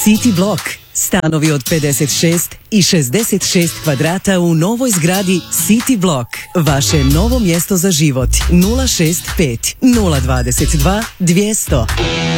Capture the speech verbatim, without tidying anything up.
City Block. Stanovi od pedeset šest i šezdeset šest kvadrata u novoj zgradi City Block. Vaše novo mjesto za život. nula šest pet nula dvadeset dva dvjesto.